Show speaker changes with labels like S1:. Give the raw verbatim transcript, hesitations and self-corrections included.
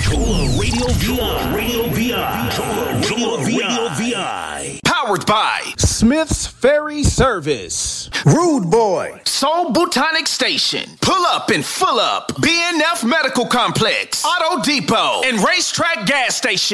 S1: Cholo Radio V I. Radio V I. Cholo, Cholo Radio V I. Powered by
S2: Smith's Ferry Service,
S3: Rude Boy,
S1: Soul Botanic Station, Pull Up and Full Up, B N F Medical Complex, Auto Depot, and Racetrack Gas Station.